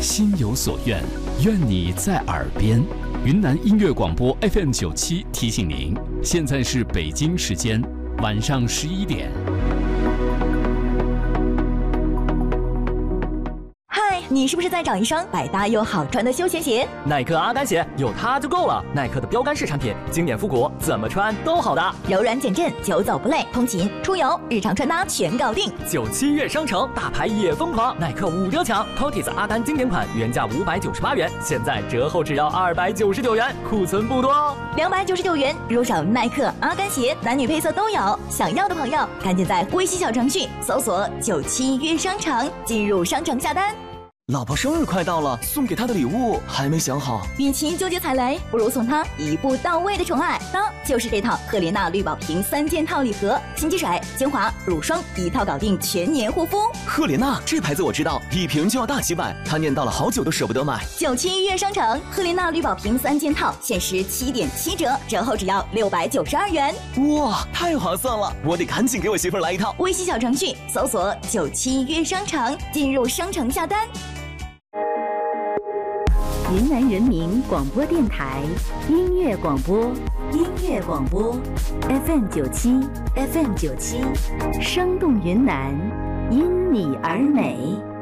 心有所愿，愿你在耳边。云南音乐广播 FM97提醒您，现在是北京时间晚上11点。 你是不是在找一双百搭又好穿的休闲鞋？ 耐克阿甘鞋有它就够了。耐克的标杆式产品，经典复古，怎么穿都好搭， 柔软减震，久走不累，通勤、出游、日常穿搭全搞定。 97月商城大牌也疯狂，耐克5折抢 ，Cortez 阿甘经典款原价598元，现在折后只要299元，库存不多哦。 299元入手耐克阿甘鞋，男女配色都有。想要的朋友赶紧在微信小程序搜索97月商城，进入商城下单。 老婆生日快到了，送给她的礼物还没想好。 与其纠结踩雷，不如送她一步到位的宠爱。那就是这套赫莲娜绿宝瓶3件套礼盒，清洁水、精华、乳霜一套搞定，全年护肤。 赫莲娜这牌子我知道，一瓶就要大几百，她念叨了好久都舍不得买。 97月商城赫莲娜绿宝瓶3件套限时7.7折，折后只要692元。 哇，太划算了！我得赶紧给我媳妇儿来一套。 微信小程序搜索97月商城，进入商城下单。 云南人民广播电台音乐广播FM97 生动云南，因你而美。